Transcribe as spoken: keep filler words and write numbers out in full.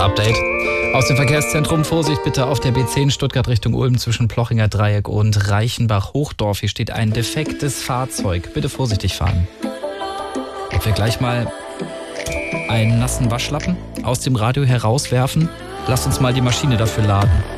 Verkehrsupdate. Aus dem Verkehrszentrum Vorsicht bitte auf der B zehn Stuttgart Richtung Ulm zwischen Plochinger Dreieck und Reichenbach-Hochdorf. Hier steht ein defektes Fahrzeug. Bitte vorsichtig fahren. Ob wir gleich mal einen nassen Waschlappen aus dem Radio herauswerfen? Lasst uns mal die Maschine dafür laden.